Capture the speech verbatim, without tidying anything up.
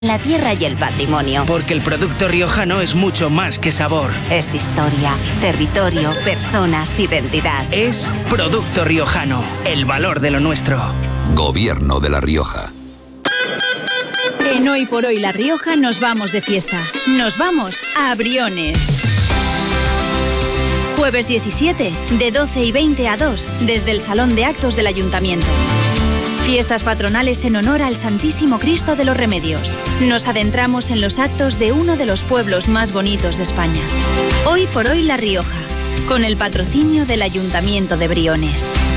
La tierra y el patrimonio. Porque el producto riojano es mucho más que sabor. Es historia, territorio, personas, identidad. Es producto riojano, el valor de lo nuestro. Gobierno de La Rioja. En Hoy por Hoy La Rioja nos vamos de fiesta. Nos vamos a Briones. Jueves diecisiete, de doce y veinte a dos, desde el Salón de Actos del Ayuntamiento. Fiestas patronales en honor al Santísimo Cristo de los Remedios. Nos adentramos en los actos de uno de los pueblos más bonitos de España. Hoy por Hoy La Rioja, con el patrocinio del Ayuntamiento de Briones.